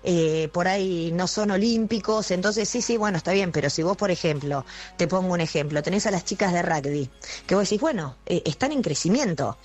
por ahí no son olímpicos, entonces sí, bueno, está bien, pero si vos, por ejemplo, te pongo un ejemplo, tenés a las chicas de rugby, que vos decís, bueno, están en crecimiento,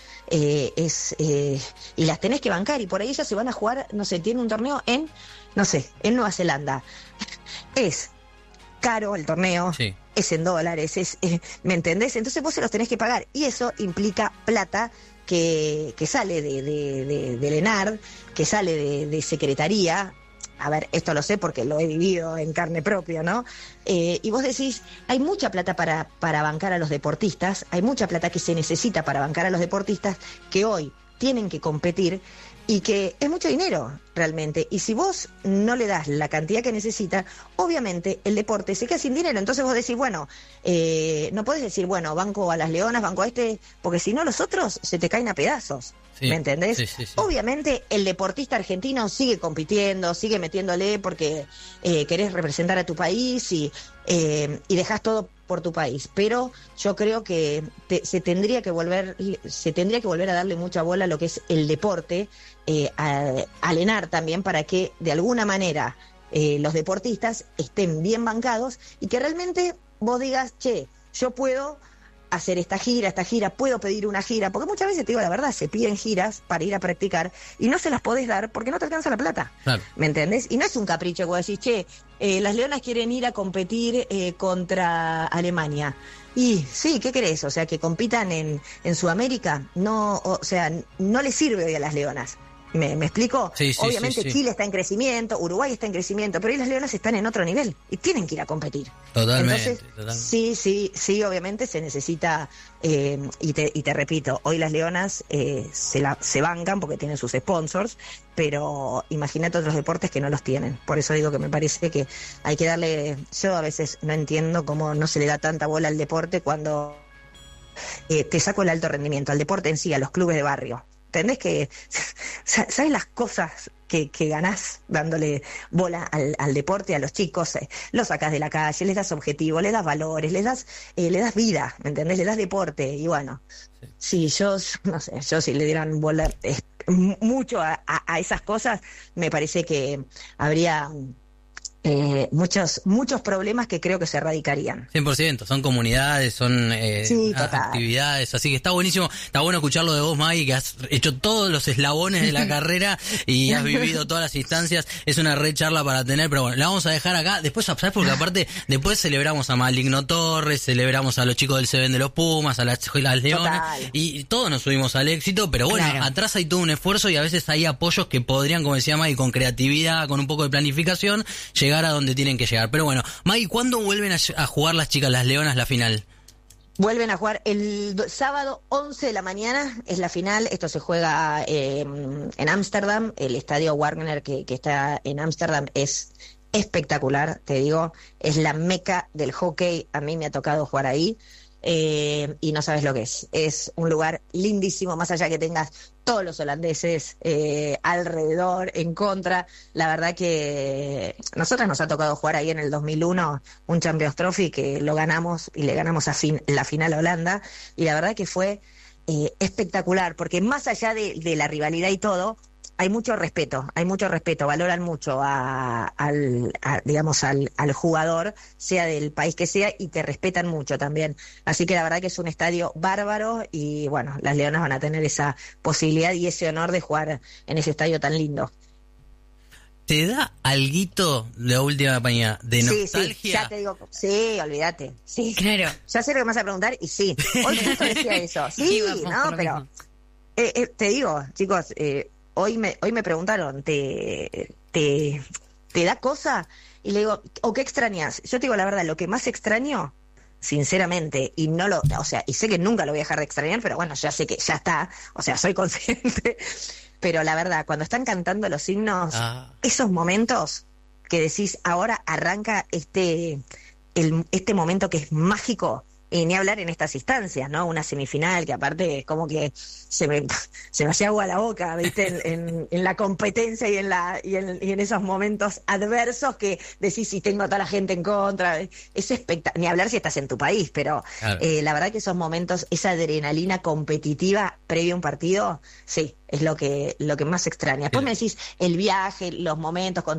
y las tenés que bancar, y por ahí ellas se van a jugar, no sé, tienen un torneo en Nueva Zelanda. Es caro el torneo, sí. Es en dólares, ¿me entendés? Entonces vos se los tenés que pagar, y eso implica plata que sale del ENAR, que sale de Secretaría. A ver, esto lo sé porque lo he vivido en carne propia, ¿no? Y vos decís, hay mucha plata para bancar a los deportistas, hay mucha plata que se necesita para bancar a los deportistas que hoy tienen que competir, y que es mucho dinero realmente, y si vos no le das la cantidad que necesita, obviamente el deporte se queda sin dinero. Entonces vos decís, bueno, no podés decir, bueno, banco a las Leonas, banco a porque si no los otros se te caen a pedazos. Sí, ¿me entendés? Sí. Obviamente el deportista argentino sigue compitiendo, sigue metiéndole porque querés representar a tu país y dejás todo por tu país, pero yo creo que se tendría que volver a darle mucha bola a lo que es el deporte, al ENAR también, para que de alguna manera los deportistas estén bien bancados y que realmente vos digas, che, yo puedo hacer esta gira, puedo pedir una gira, porque muchas veces, te digo la verdad, se piden giras para ir a practicar y no se las podés dar porque no te alcanza la plata, claro. ¿Me entendés? Y no es un capricho que vos decís, che, las Leonas quieren ir a competir contra Alemania. Y sí, ¿qué querés? O sea, que compitan en Sudamérica, no, o sea, no les sirve hoy a las Leonas. ¿Me explico? Sí, obviamente sí. Chile está en crecimiento, Uruguay está en crecimiento, pero hoy las Leonas están en otro nivel y tienen que ir a competir. Totalmente. Entonces, sí, obviamente se necesita, y te repito, hoy las Leonas se bancan porque tienen sus sponsors, pero imagínate otros deportes que no los tienen. Por eso digo que me parece que hay que darle, yo a veces no entiendo cómo no se le da tanta bola al deporte cuando te saco el alto rendimiento, al deporte en sí, a los clubes de barrio. ¿Entendés que sabes las cosas que ganás dándole bola al deporte, a los chicos? Los sacás de la calle, les das objetivo, les das valores, les das vida, ¿me entendés? Les das deporte, y bueno, sí, yo si le dieran bola mucho a esas cosas, me parece que habría muchos problemas que creo que se erradicarían. 100%, son comunidades, son actividades, así que está buenísimo, está bueno escucharlo de vos, Maggie, que has hecho todos los eslabones de la carrera y has vivido todas las instancias. Es una re charla para tener, pero bueno, la vamos a dejar acá. Después, ¿sabes? Porque aparte, después celebramos a Maligno Torres, celebramos a los chicos del Seven de los Pumas, a las Leones, y todos nos subimos al éxito, pero bueno, claro, atrás hay todo un esfuerzo y a veces hay apoyos que podrían, como decía Maggie, con creatividad, con un poco de planificación, llegar a donde tienen que llegar. Pero bueno, Maggie, ¿cuándo vuelven a jugar las chicas, las Leonas, la final? Vuelven a jugar el sábado 11 de la mañana, es la final. Esto se juega en Ámsterdam, el estadio Wagner que está en Ámsterdam es espectacular, te digo, es la meca del hockey, a mí me ha tocado jugar ahí. Y no sabes lo que es un lugar lindísimo, más allá que tengas todos los holandeses alrededor, en contra. La verdad que nosotras nos ha tocado jugar ahí en el 2001 un Champions Trophy que lo ganamos y le ganamos la final a Holanda, y la verdad que fue espectacular, porque más allá de la rivalidad y todo, hay mucho respeto, valoran mucho al jugador, sea del país que sea, y te respetan mucho también. Así que la verdad que es un estadio bárbaro, y bueno, las Leonas van a tener esa posibilidad y ese honor de jugar en ese estadio tan lindo. ¿Te da alguito la última campaña de nostalgia? Sí, ya te digo, sí, olvídate, sí. Claro. Ya sé lo que me vas a preguntar, y sí, hoy justo decía eso, sí, no, pero te digo, chicos, Hoy me preguntaron, ¿te da cosa? Y le digo, ¿o qué extrañas? Yo te digo la verdad, lo que más extraño, sinceramente, y y sé que nunca lo voy a dejar de extrañar, pero bueno, ya sé que ya está, o sea, soy consciente, pero la verdad, cuando están cantando los himnos, esos momentos que decís, ahora arranca este momento que es mágico. Y ni hablar en estas instancias, ¿no? Una semifinal que aparte es como que se me hacía agua a la boca, ¿viste? En la competencia y en esos momentos adversos que decís, si tengo a toda la gente en contra, es espectacular. Ni hablar si estás en tu país, pero claro, la verdad que esos momentos, esa adrenalina competitiva previo a un partido, sí, es lo que más extraña. Después me decís el viaje, los momentos con